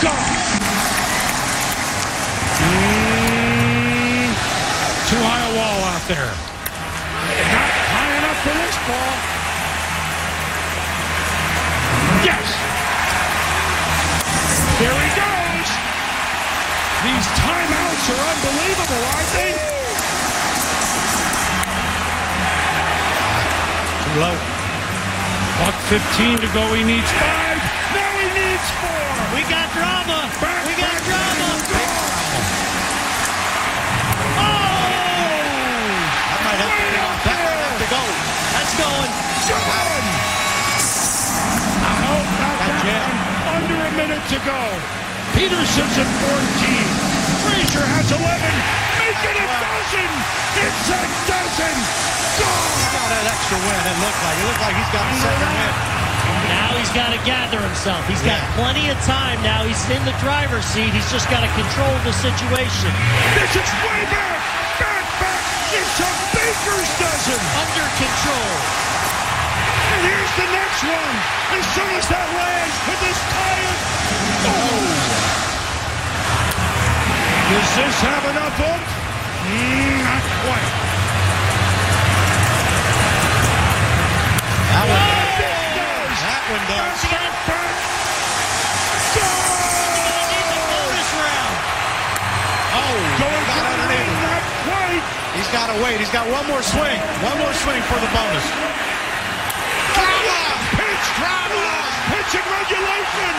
Too high a wall out there. Not high enough for this ball. Yes. There he goes. These timeouts are unbelievable, aren't they? Too low. Buck 15 to go. He needs 5. Now he needs 4. We got drama. We got drama. That might have to go. That's going. John! Out, knockdown. Under a minute to go. Peterson's at 14. Frazier has 11. Make it a dozen. It's a dozen. Go! He's got an extra win. It looked like he's got a second win. Now he's got to gather himself. He's got plenty of time now. He's in the driver's seat. He's just got to control the situation. This is way back. Back. It's a baker's dozen. Under control. And here's the next one. As soon as that lands with this tire. Oh! Does this have enough oomph? Not quite. That one does. Going for the lead, not quite. He's got to wait. He's got one more swing. One more swing for the bonus. Pitch! Pitch in regulation!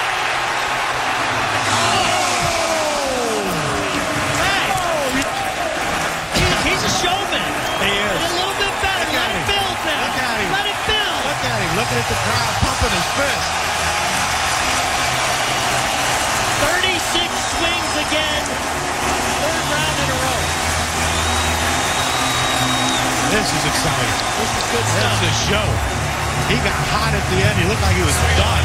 He's a showman. He is. A little bit better. Let it build now. Look at him. Let it build. Look at him. Looking at the crowd, pumping his fist. 36 swings again. Third round in a row. This is exciting. This is good stuff. This is a show. He got hot at the end. He looked like he was done.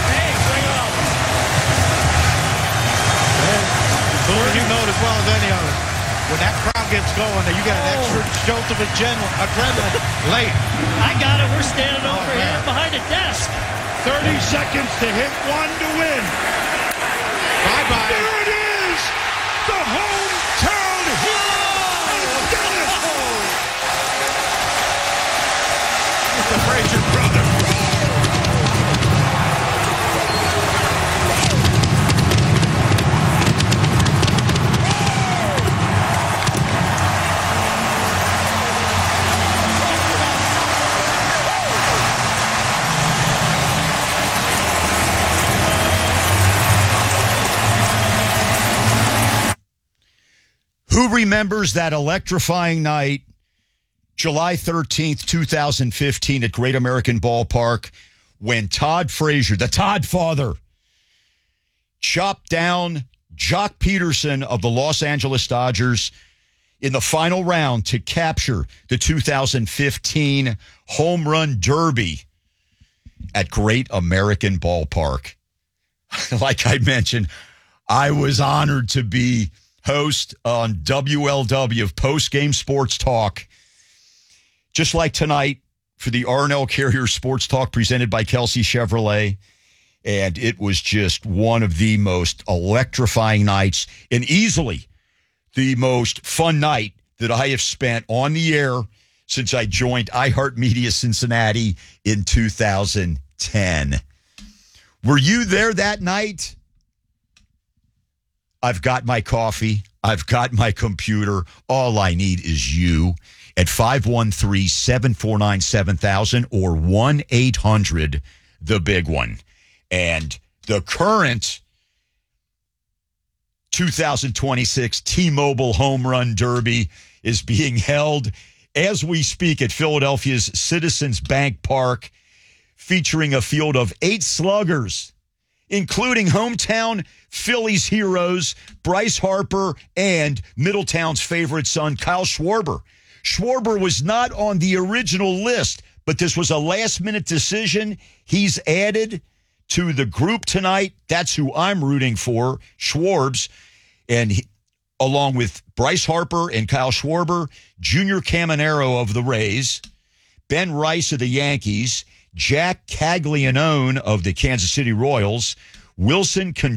You know it as well as any other. When that crowd gets going, you get an extra jolt of adrenaline late. I got it. We're standing over here behind a desk. 30 seconds to hit one to win. Bye-bye. There it is! The hometown hero of Dennis. It's the Frazier brother. Who remembers that electrifying night, July 13th, 2015 at Great American Ballpark, when Todd Frazier, the Todd father, chopped down Jock Peterson of the Los Angeles Dodgers in the final round to capture the 2015 Home Run Derby at Great American Ballpark. Like I mentioned, I was honored to be host on WLW of Post Game Sports Talk, just like tonight for the R&L Carrier Sports Talk presented by Kelsey Chevrolet. And it was just one of the most electrifying nights and easily the most fun night that I have spent on the air since I joined iHeartMedia Cincinnati in 2010. Were you there that night? I've got my coffee. I've got my computer. All I need is you at 513-749-7000 or 1-800, the big one. And the current 2026 T-Mobile Home Run Derby is being held as we speak at Philadelphia's Citizens Bank Park, featuring a field of 8 sluggers, including hometown Phillies heroes Bryce Harper and Middletown's favorite son, Kyle Schwarber. Schwarber was not on the original list, but this was a last-minute decision. He's added to the group tonight. That's who I'm rooting for, Schwarbs. And along with Bryce Harper and Kyle Schwarber, Junior Caminero of the Rays, Ben Rice of the Yankees, Jack Caglianone of the Kansas City Royals, Wilson